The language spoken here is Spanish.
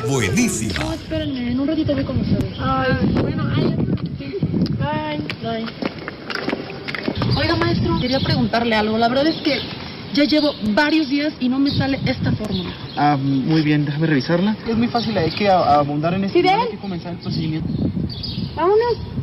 buenísima. No, espérenme, en un ratito voy con ustedes. Ay, bueno, Bye. Oiga, maestro, quería preguntarle algo. La verdad es que ya llevo varios días y no me sale esta fórmula. Muy bien, déjame revisarla. Es muy fácil, hay que abundar en esto. ¿Fidel? Hay que comenzar el procedimiento. vámonos.